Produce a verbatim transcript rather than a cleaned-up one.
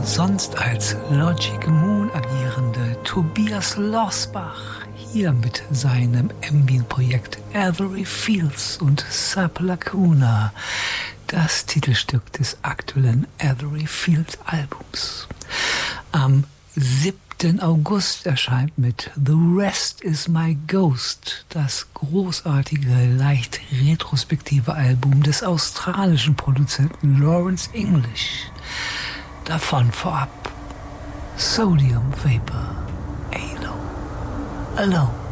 sonst als Logic Moon agierende Tobias Losbach hier mit seinem Ambient-Projekt Avery Fields und Sub Lacuna, das Titelstück des aktuellen Avery Fields Albums. Am siebten August erscheint mit The Rest is My Ghost das großartige, leicht retrospektive Album des australischen Produzenten Lawrence English. Davon vorab Sodium Vapor, Halo, Alone.